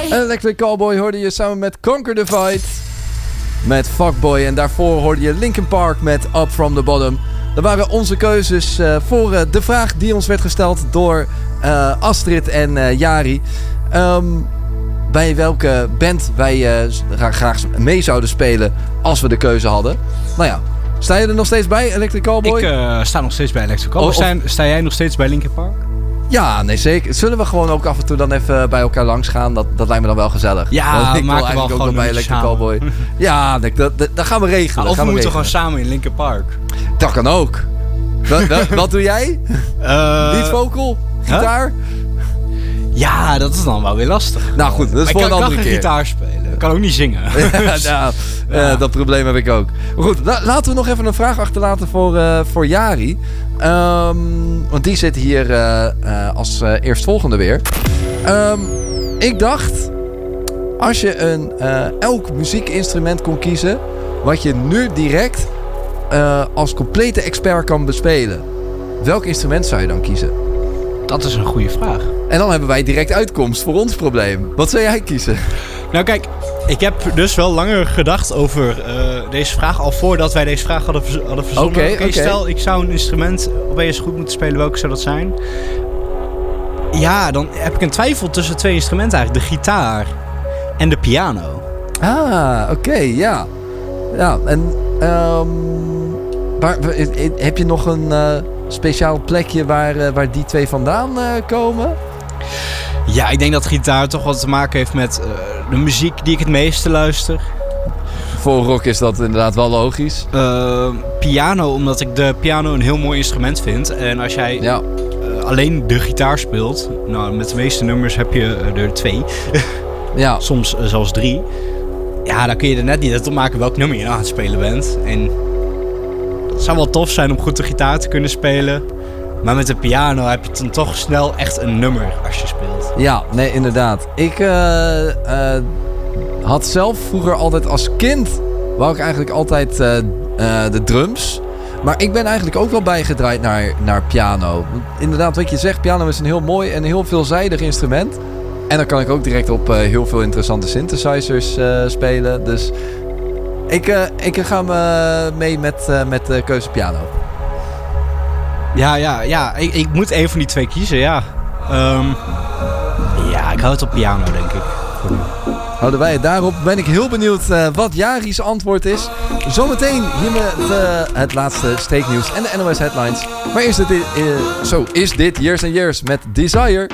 Electric Callboy hoorde je samen met Conquer the Fight. Met Fuckboy. En daarvoor hoorde je Linkin Park met Up From The Bottom. Dat waren onze keuzes voor de vraag die ons werd gesteld door Astrid en Jari. Bij welke band wij graag mee zouden spelen als we de keuze hadden. Nou ja, sta je er nog steeds bij, Electric Callboy? Ik sta nog steeds bij Electric Callboy. Sta jij nog steeds bij Linkin Park? Ja, nee zeker. Zullen we gewoon ook af en toe dan even bij elkaar langs gaan? Dat lijkt me dan wel gezellig. Ja, ik wil eigenlijk ook nog bij Electric Callboy. Ja, dat gaan we regelen. Of we moeten gewoon samen in Linkin Park. Dat kan ook. Wat doe jij? Lead vocal? Gitaar? Ja, dat is dan wel weer lastig. Nou goed, dat is voor een andere keer. Ik kan gitaar spelen. Ik kan ook niet zingen. Dat probleem heb ik ook. Maar goed, laten we nog even een vraag achterlaten voor Jari. Want die zit hier als eerstvolgende weer. Ik dacht, als je elk muziekinstrument kon kiezen, wat je nu direct als complete expert kan bespelen, welk instrument zou je dan kiezen? Dat is een goede vraag. En dan hebben wij direct uitkomst voor ons probleem. Wat zou jij kiezen? Nou kijk, ik heb dus wel langer gedacht over deze vraag. Al voordat wij deze vraag hadden verzonnen. Oké. Stel, ik zou een instrument opeens goed moeten spelen. Welke zou dat zijn? Ja, dan heb ik een twijfel tussen twee instrumenten eigenlijk. De gitaar en de piano. Oké, ja. Ja, en heb je nog een speciaal plekje waar die twee vandaan komen? Ja, ik denk dat gitaar toch wat te maken heeft met de muziek die ik het meeste luister. Voor rock is dat inderdaad wel logisch. Piano, omdat ik de piano een heel mooi instrument vind. En als jij alleen de gitaar speelt, nou, met de meeste nummers heb je er 2. Ja. Soms zelfs 3. Ja, dan kun je er net niet uit opmaken welk nummer je nou aan het spelen bent. En het zou wel tof zijn om goed de gitaar te kunnen spelen. Maar met de piano heb je dan toch snel echt een nummer als je speelt. Ja, nee, inderdaad. Ik had zelf vroeger altijd als kind, wou ik eigenlijk altijd de drums. Maar ik ben eigenlijk ook wel bijgedraaid naar piano. Inderdaad, wat je zegt, piano is een heel mooi en heel veelzijdig instrument. En dan kan ik ook direct op heel veel interessante synthesizers spelen. Dus ik ga mee met de keuze piano. Ja. Ik moet een van die twee kiezen, ja. Ja, ik hou het op piano, denk ik. Houden wij het daarop. Ben ik heel benieuwd wat Jari's antwoord is. Zometeen hier met het laatste streeknieuws en de NOS Headlines. Maar eerst is dit Years and Years met Desire.